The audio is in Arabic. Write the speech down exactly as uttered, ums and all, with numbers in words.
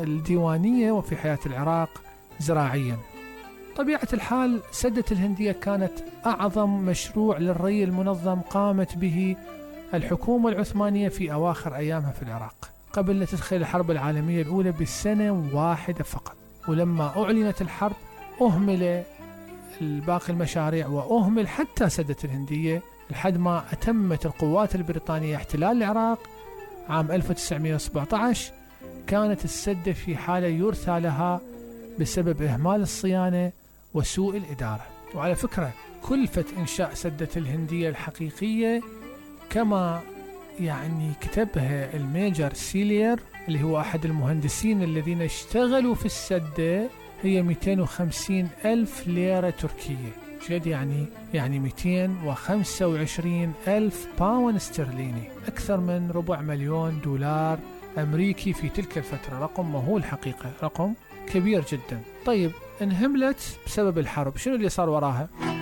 الديوانية وفي حياة العراق زراعيا. طبيعة الحال سدة الهندية كانت أعظم مشروع للري المنظم قامت به الحكومة العثمانية في أواخر أيامها في العراق، قبل أن تدخل الحرب العالمية الأولى بسنة واحدة فقط. ولما أعلنت الحرب أهمل باقي المشاريع وأهمل حتى سدة الهندية لحد ما أتمت القوات البريطانية احتلال العراق عام ألف وتسعمائة وسبعة عشر. كانت السدة في حالة يرثى لها بسبب إهمال الصيانة وسوء الإدارة. وعلى فكرة كلفة إنشاء سدة الهندية الحقيقية كما يعني كتبها الميجر سيلير اللي هو أحد المهندسين الذين اشتغلوا في السدة هي مئتين وخمسين ألف ليرة تركية. شد يعني يعني مئتين وخمسة وعشرين ألف باوند استرليني، أكثر من ربع مليون دولار أمريكي في تلك الفترة. رقم مهول حقيقة، رقم كبير جدا. طيب انهملت بسبب الحرب، شنو اللي صار وراها؟